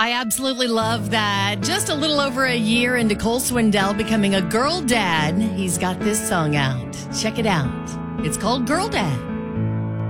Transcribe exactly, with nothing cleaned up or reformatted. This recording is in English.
I absolutely love that. Just a little over a year into Cole Swindell becoming a girl dad, he's got this song out. Check it out. It's called Girl Dad.